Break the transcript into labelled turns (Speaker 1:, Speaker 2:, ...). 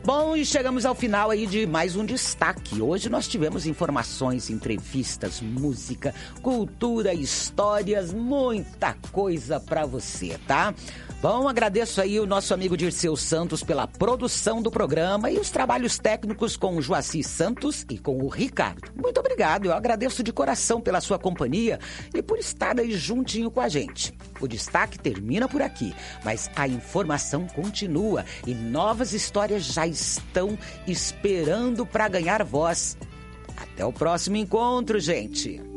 Speaker 1: Bom, e chegamos ao final aí de mais um destaque. Hoje nós tivemos informações, entrevistas, música, cultura, histórias, muita coisa pra você, tá? Bom, agradeço aí o nosso amigo Dirceu Santos pela produção do programa e os trabalhos técnicos com o Joaci Santos e com o Ricardo. Muito obrigado, eu agradeço de coração pela sua companhia e por estar aí juntinho com a gente. O destaque termina por aqui, mas a informação continua e novas histórias já estão esperando para ganhar voz. Até o próximo encontro, gente!